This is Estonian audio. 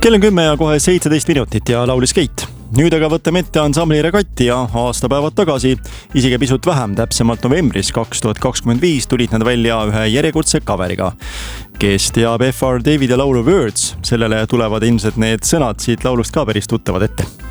Kell on 10 ja kohe 17 minutit ja laulis Keit. Nüüd aga võtame ette ansambli Regatti ja aastapäevad tagasi, isegi pisut vähem, täpsemalt novembris 2025 tulid nad välja ühe järjekordse coveriga. Kes teab FR Davidi laulu Words, sellele tulevad ilmselt need sõnad siit laulust ka päris tuttavad ette.